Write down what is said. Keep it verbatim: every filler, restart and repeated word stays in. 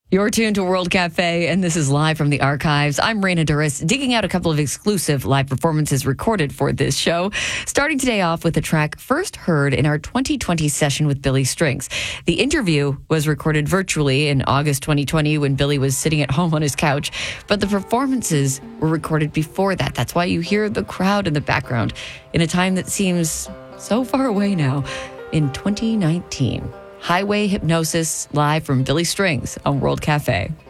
You're tuned to World Cafe, and this is live from the archives. I'm Raina Duras, digging out a couple of exclusive live performances recorded for this show. Starting today off with a track first heard in our twenty twenty session with Billy Strings. The interview was recorded virtually in August twenty twenty when Billy was sitting at home on his couch, but the performances were recorded before that. That's why you hear the crowd in the background in a time that seems so far away now, in twenty nineteen. Highway Hypnosis, live from Billy Strings on World Cafe.